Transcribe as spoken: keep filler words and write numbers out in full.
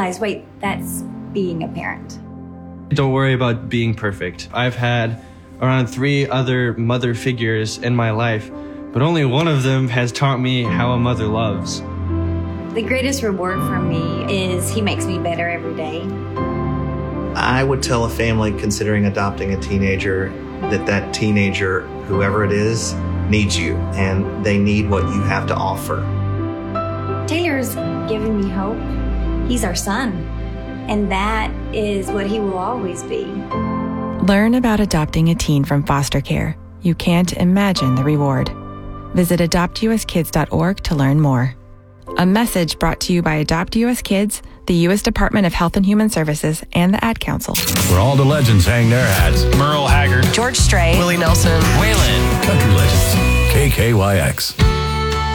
realize, wait, that's being a parent. Don't worry about being perfect. I've had around three other mother figures in my life, but only one of them has taught me how a mother loves. The greatest reward for me is he makes me better every day. I would tell a family considering adopting a teenager that that teenager, whoever it is, needs you, and they need what you have to offer. Taylor's given me hope. He's our son, and that is what he will always be. Learn about adopting a teen from foster care. You can't imagine the reward. Visit adopt u s kids dot org to learn more. A message brought to you by Adopt U S Kids, the U S Department of Health and Human Services, and the Ad Council. Where all the legends hang their hats. Merle Haggard, George Strait, Willie Nelson, Waylon. Country legends. K K Y X.